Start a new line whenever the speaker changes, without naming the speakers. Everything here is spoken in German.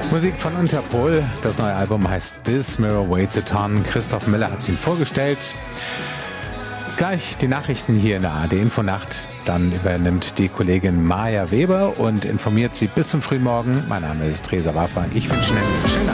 Musik von Interpol. Das neue Album heißt This Mirror Waits a Ton. Christoph Miller hat es Ihnen vorgestellt. Gleich die Nachrichten hier in der ARD Infonacht. Dann übernimmt die Kollegin Maja Weber und informiert Sie bis zum Frühmorgen. Mein Name ist Theresa Waffer. Ich wünsche Ihnen einen schönen Abend.